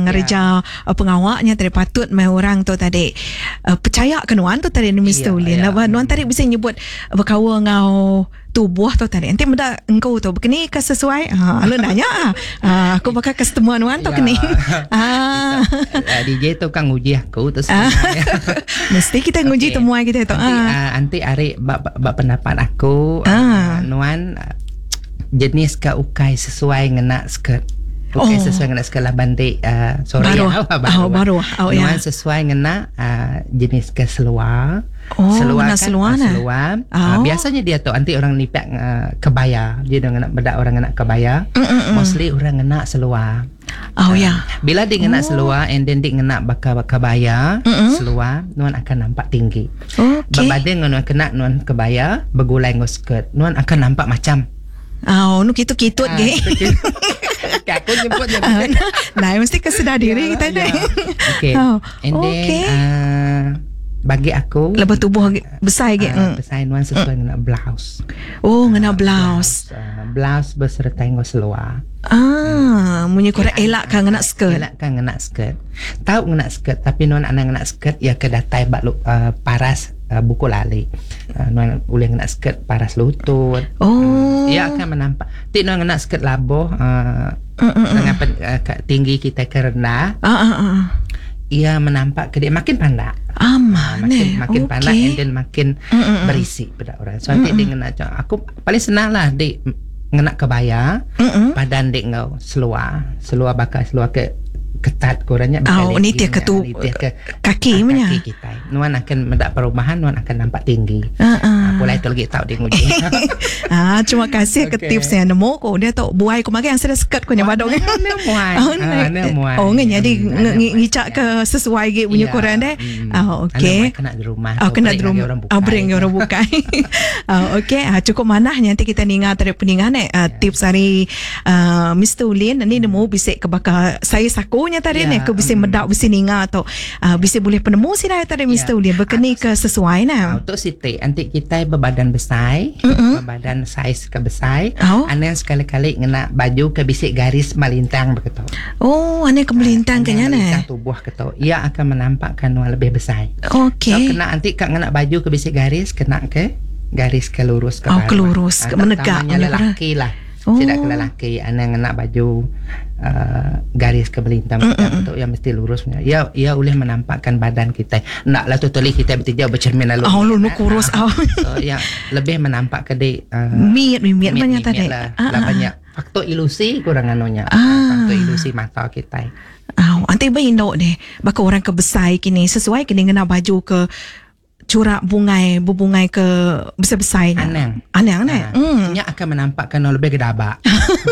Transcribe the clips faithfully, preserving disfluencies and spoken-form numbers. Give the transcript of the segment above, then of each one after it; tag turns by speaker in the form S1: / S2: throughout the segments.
S1: ngereja yeah. uh, pengawaknya tadi patut mai orang tu tadi uh, percaya ke nuan tu tadi Mister yeah, Ulin. Yeah. Lah nuan tadi bisa nyebut berkawa ngau tubuh tu tadi. Nanti muda engkau tu begini ke sesuai? Ha, lu nanya ah. Aku bakal customer nuan tu
S2: ya.
S1: kini. Ah.
S2: D J tu kan nguji aku tu
S1: ah. Mesti kita nguji okay. temuan kita tu.
S2: Nanti, ah. uh, nanti Ari bak, bak pendapat aku ah. uh, nuan uh, jenis ke ukai sesuai ngena skirt. Ukai oh. sesuai ngena skirt lah bantik uh, sorry
S1: baru.
S2: Ya, baru.
S1: Oh, baru. Oh,
S2: nuan
S1: ya.
S2: sesuai ngena uh, jenis ke seluar.
S1: Oh,
S2: seluar kan,
S1: seluar,
S2: uh, seluar. Oh. Uh, biasanya dia tu nanti orang nipek uh, kebaya. Dia dah nak bedak orang nak kebaya. Mm-mm. Mostly orang nak seluar.
S1: Oh uh, ya. Yeah.
S2: Bila dia nak oh. seluar and then dia nak bakal kebaya, Mm-mm. seluar, nuan akan nampak tinggi. Okay. Berbanding nuan kena nuan kebaya, bergulai dengan skirt, nuan akan nampak macam
S1: oh, nu kitut-kitut
S2: uh,
S1: ge.
S2: Aku nyebut je.
S1: Nah, mesti kesedar diri kita ni.
S2: Okay. Oh. And then okay. uh, bagi aku
S1: lepas tubuh besar lagi
S2: uh, besar nuan sesuai dengan mm. blouse.
S1: Oh, dengan uh, blouse.
S2: Blouse, uh, blouse berserta dengan seluar.
S1: Ah, munyi korang elak kan nak skirt.
S2: Elak kan nak skirt. Tahu nak skirt tapi nuan anak nak skirt ya kedatai bak uh, paras uh, buku lali. Uh, nuan boleh nak skirt paras lutut.
S1: Oh.
S2: Ia akan menampak. Tik nuan nak skirt labuh uh, dengan uh, tinggi kita ke rendah. Ah ah ah. Ia menampak ke dia makin pandai.
S1: Aman,
S2: uh, makin,
S1: eh.
S2: makin
S1: okay.
S2: pandai and then makin Mm-mm. berisi pada orang. So nanti dia kena aku paling senang lah dia ngena kebaya. Mm-mm. Padan dek ngau seluar, seluar bakal seluar ke ketat korangnya.
S1: Oh, ni dia ke tu
S2: ke
S1: kaki punya.
S2: Kaki kita. Nuan akan mendak perubahan, nuan akan nampak tinggi.
S1: Uh-uh.
S2: Mulai tu lagi tahu dia nguji.
S1: Ah, terima kasih okay. ke tips yang nemu ko dia tu buai ko makan yang sudah skirt ko nya badong.
S2: Muai.
S1: Oh, ngenya di ngicak ke sesuai ge punya korang deh. Ah, okey.
S2: Kena di rumah.
S1: Oh, kena di rumah. Ah, bring orang bukai. Ah, okey. Ah, cukup manah nanti kita ningat dari peningan eh tips hari Mister Ulin ni nemu bisik ke bakal saya sakunya tadi ni ke bisik medak bisik ningat atau bisik boleh penemu si dah tadi Mister Ulin berkeni ke sesuai nah.
S2: Untuk Siti nanti kita berbadan besar, berbadan saiz ke besar. Ane sekali-kali ngena baju ke bisik garis melintang begitu.
S1: Oh, ane ke melintang kenya nah.
S2: Melintang tubuh begitu. Ia akan menampakkan nuan lebih besar.
S1: Okey.
S2: So kena nanti kak ngena baju ke bisik garis kena ke garis ke lurus ke
S1: bawah.
S2: bawah.
S1: Oh, ke lurus ke menegak.
S2: Lelaki lah. Oh. Tidak ke lelaki ane ngena baju uh, garis ke melintang betul yang mesti lurus. Ia ia boleh menampakkan badan kita. Naklah totally kita bertijau bercermin lalu.
S1: Oh, lu kurus.
S2: Uh, so yang lebih menampak ke dia uh,
S1: miat miat banyak tadi.
S2: Lah, uh, lah banyak faktor ilusi kurang anunya.
S1: Ah.
S2: Faktor ilusi mata kita.
S1: Ah, nanti bayindo deh. Baka orang ke besar kini sesuai kini ngena baju ke curak bungai berbungai ke besar-besar
S2: anang
S1: anang nah
S2: hmm. Nya akan menampakkan lebih gedabak.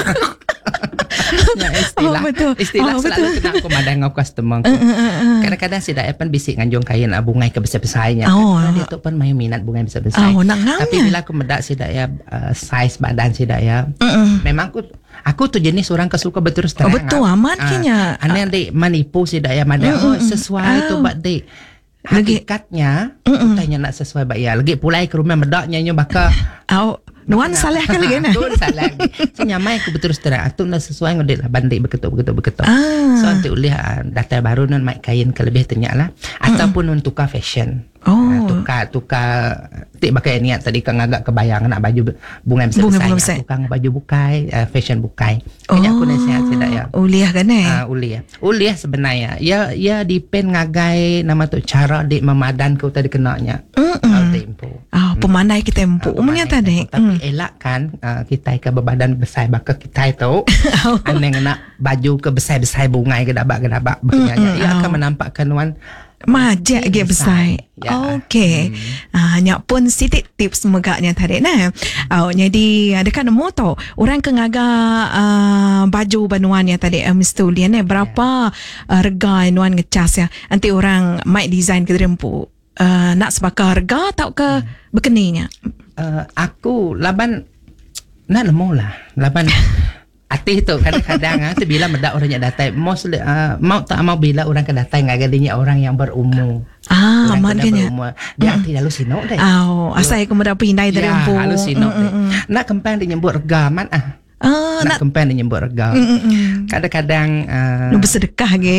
S2: Ya, istilah,
S1: oh, betul.
S2: istilah
S1: oh,
S2: selalu
S1: betul.
S2: kena aku madang aku customer aku. Uh, uh, uh. Kadang-kadang si dapat bisik nganjung kain bungai ke besar-besarnya.
S1: Oh,
S2: kan, dia tu pun main minat bungai besar-besar.
S1: Oh,
S2: tapi bila aku medak si daya uh, size badan si daya, uh, uh. memang aku aku tu jenis orang kesuka betul terang.
S1: Oh, betul amat uh, kenya.
S2: Aneh uh. dek manipu si daya madang. Uh, uh, oh, sesuai uh. tu bak dek. Hakikatnya uh, tanya nak sesuai bak ya. Lagi pulai ke rumah medaknya nyo bakal
S1: oh, nuan salah kali kan?
S2: Tu salah. Senyamai aku betul terang. Atu nak sesuai ngodek lah bandik beketuk beketuk beketuk.
S1: Ah.
S2: So nanti ulih data baru nun mai kain ke lebih tenyak lah. Ataupun nun tukar fashion.
S1: Oh.
S2: Uh, tukar tukar tik pakai niat tadi kan agak kebayang nak baju bunga besar-besar. Tukar baju bukai, uh, fashion bukai. Kayaknya aku nasihat tidak ya.
S1: Uliah kan eh?
S2: Uh, uliah. Uliah sebenarnya. Ya ya depend ngagai nama tu cara dik memadan kau tadi kenanya.
S1: Mm.
S2: Tempo.
S1: Ah, pemandai kita tempo. Umumnya tadi.
S2: Tapi elak kan uh, kita ke berbadan besar bakal kita itu. Ane nak baju ke besar-besar bunga ke dabak-dabak begini. Ia akan menampakkan nuan
S1: majak ge besar.
S2: Ya.
S1: Okey. Hmm. Ah, nyak pun sitik tips megaknya tadi nah. Oh, jadi ada kan moto orang ke ngaga uh, baju banuan ya tadi uh, Mister Ulin eh berapa yeah. uh, rega nuan ngecas ya. Nanti orang might design ke rempu. Uh, nak sebakar harga atau ke hmm. bekeninya?
S2: Uh, aku laban nak nemu lah. Laban Atih tu kadang-kadang ah tu bila medak orang yang datang mostly uh, mau tak mau bila orang ke datang ngagadinya orang yang berumur.
S1: Ah, maknanya
S2: dia mm. tidak sino deh.
S1: Oh, asal aku mudah pindah dari empu.
S2: Ya, halusino deh. Nak kempang dia nyebut rega man ah.
S1: Ah,
S2: nak kempang dia nyebut rega. Kadang-kadang uh,
S1: bersedekah ge.